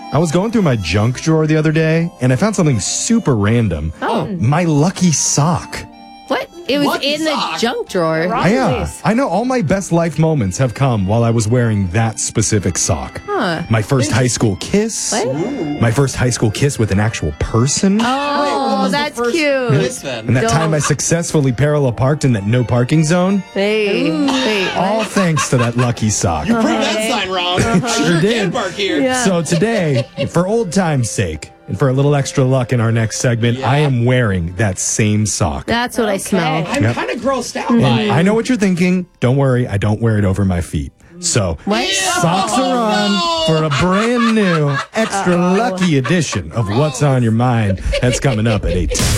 I was going through my junk drawer the other day, and I found something super random. Oh. My lucky sock. What? It was Lucky in sock? the junk drawer. Yeah, I know all my best life moments have come while I was wearing that specific sock. Huh. My first high school kiss. What? My first high school kiss with an actual person. Oh, that's cute. Kiss then? And that time I successfully parallel parked in that no parking zone. Hey, wait. All thanks to that lucky sock. Prove that sign wrong. I sure did. can park here. Yeah. So today, for old time's sake, and for a little extra luck in our next segment, I am wearing that same sock. That's what I smell. I'm kind of grossed out by it. I know what you're thinking. Don't worry, I don't wear it over my feet. So, socks are on for a brand new, extra lucky edition of What's on Your Mind. That's coming up at 8.